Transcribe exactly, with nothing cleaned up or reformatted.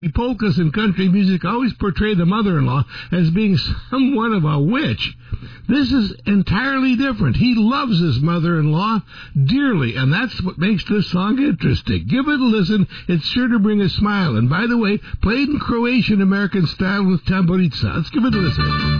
polkas in country music always portray the mother-in-law as being somewhat of a witch. This is entirely different. He loves his mother-in-law dearly, and that's what makes this song interesting. Give it a listen. It's sure to bring a smile. And by the way, played in Croatian-American style with tamburica. Let's give it a listen.